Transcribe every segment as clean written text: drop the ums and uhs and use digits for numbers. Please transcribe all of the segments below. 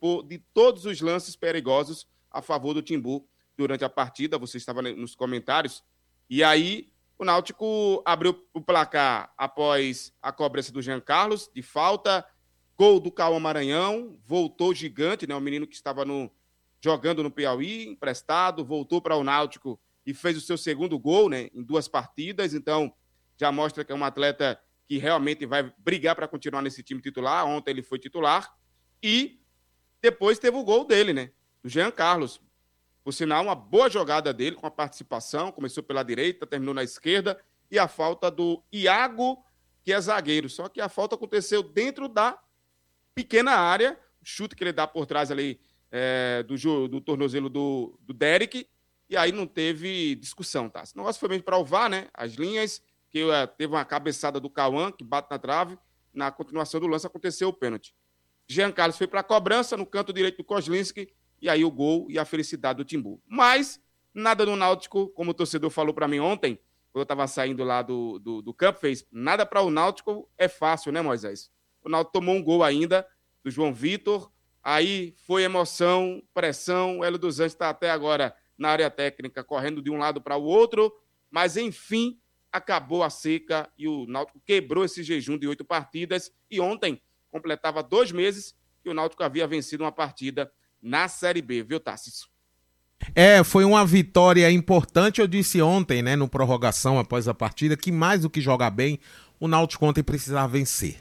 participou de todos os lances perigosos a favor do Timbu durante a partida. Você estava nos comentários. E aí, o Náutico abriu o placar após a cobrança do Jean Carlos, de falta, gol do Cauã Maranhão, voltou gigante, né? O menino que estava jogando no Piauí, emprestado, voltou para o Náutico e fez o seu segundo gol, né? Em 2 partidas. Então, já mostra que é um atleta que realmente vai brigar para continuar nesse time titular. Ontem ele foi titular. E depois teve o gol dele, né? Do Jean Carlos. Por sinal, uma boa jogada dele com a participação. Começou pela direita, terminou na esquerda. E a falta do Iago, que é zagueiro. Só que a falta aconteceu dentro da pequena área. O chute que ele dá por trás ali do tornozelo do Derek. E aí não teve discussão, tá? Esse negócio foi mesmo para o VAR, né? As linhas, que teve uma cabeçada do Cauã, que bate na trave. Na continuação do lance aconteceu o pênalti. Jean Carlos foi para a cobrança no canto direito do Kozlinski. E aí o gol e a felicidade do Timbu. Mas nada no Náutico, como o torcedor falou para mim ontem, quando eu estava saindo lá do campo, fez nada para o Náutico é fácil, né, Moisés? O Náutico tomou um gol ainda do João Vitor, aí foi emoção, pressão, o Hélio dos Anjos está até agora na área técnica, correndo de um lado para o outro, mas enfim, acabou a seca e o Náutico quebrou esse jejum de 8 partidas e ontem completava 2 meses que o Náutico havia vencido uma partida na Série B, viu, Tarcísio? Foi uma vitória importante, eu disse ontem, né, no prorrogação após a partida, que mais do que jogar bem, o Náutico ontem precisava vencer,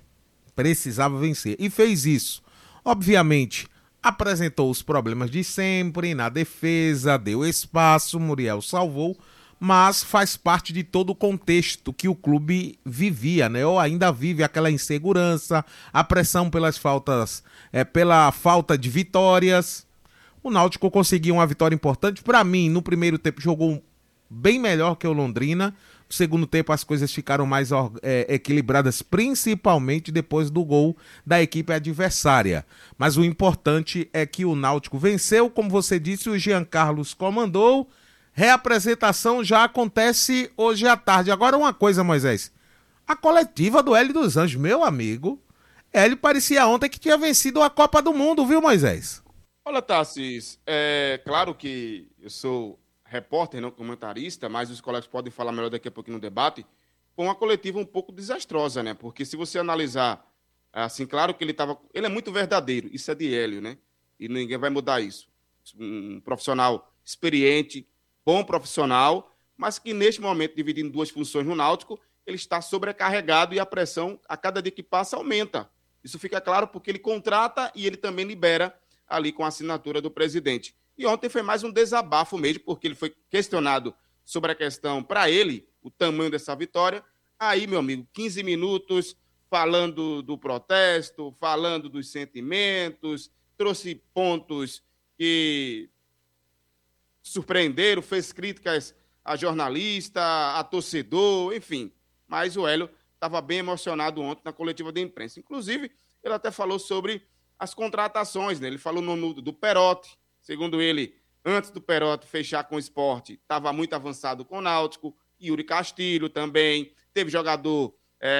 e fez isso. Obviamente, apresentou os problemas de sempre, na defesa, deu espaço, Muriel salvou, mas faz parte de todo o contexto que o clube vivia, né, ou ainda vive aquela insegurança, a pressão pelas faltas, pela falta de vitórias. O Náutico conseguiu uma vitória importante. Para mim, no primeiro tempo, jogou bem melhor que o Londrina. No segundo tempo, as coisas ficaram mais equilibradas, principalmente depois do gol da equipe adversária. Mas o importante é que o Náutico venceu, como você disse, o Jean Carlos comandou. Reapresentação já acontece hoje à tarde. Agora uma coisa, Moisés. A coletiva do Hélio dos Anjos, meu amigo. Hélio parecia ontem que tinha vencido a Copa do Mundo, viu, Moisés? Olha, Tarcísio, é claro que eu sou repórter, não comentarista, mas os colegas podem falar melhor daqui a pouquinho no debate. Foi uma coletiva um pouco desastrosa, né? Porque se você analisar, assim, claro que ele é muito verdadeiro, isso é de Hélio, né? E ninguém vai mudar isso. Um profissional experiente, bom profissional, mas que neste momento, dividindo 2 funções no Náutico, ele está sobrecarregado e a pressão, a cada dia que passa, aumenta. Isso fica claro porque ele contrata e ele também libera ali com a assinatura do presidente. E ontem foi mais um desabafo mesmo, porque ele foi questionado sobre a questão, para ele, o tamanho dessa vitória. Aí, meu amigo, 15 minutos falando do protesto, falando dos sentimentos, trouxe pontos que surpreenderam, fez críticas a jornalista, a torcedor, enfim. Mas o Hélio estava bem emocionado ontem na coletiva de imprensa. Inclusive, ele até falou sobre as contratações, né? Ele falou do Perotti. Segundo ele, antes do Perotti fechar com o Sport, estava muito avançado com o Náutico. Yuri Castilho também. Teve jogador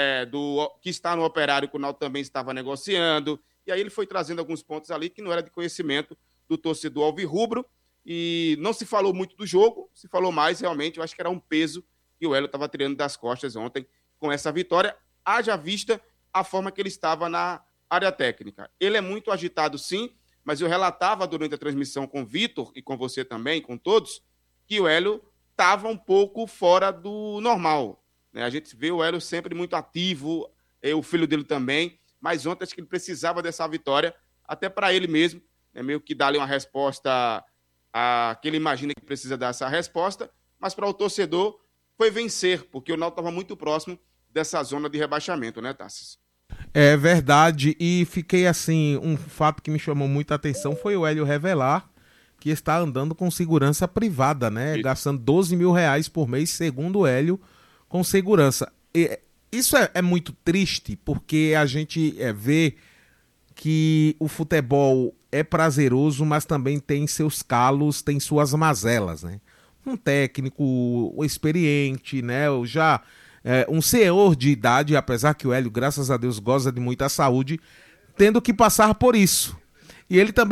que está no Operário, que o Náutico também estava negociando. E aí ele foi trazendo alguns pontos ali que não era de conhecimento do torcedor alvirrubro. E não se falou muito do jogo, se falou mais realmente, eu acho que era um peso que o Hélio estava tirando das costas ontem com essa vitória, haja vista a forma que ele estava na área técnica. Ele é muito agitado, sim, mas eu relatava durante a transmissão com o Vitor e com você também, com todos, que o Hélio estava um pouco fora do normal, né? A gente vê o Hélio sempre muito ativo, o filho dele também, mas ontem acho que ele precisava dessa vitória, até para ele mesmo, né? Meio que dar ali uma resposta que ele imagina que precisa dar essa resposta, mas para o torcedor foi vencer, porque o Náutico estava muito próximo dessa zona de rebaixamento, né, Tarcísio? É verdade, e fiquei assim, um fato que me chamou muita atenção foi o Hélio revelar que está andando com segurança privada, né, gastando 12 mil reais por mês, segundo o Hélio, com segurança. Isso é muito triste, porque a gente vê que o futebol é prazeroso, mas também tem seus calos, tem suas mazelas, né? Um técnico experiente, né? Um senhor de idade, apesar que o Hélio, graças a Deus, goza de muita saúde, tendo que passar por isso. E ele também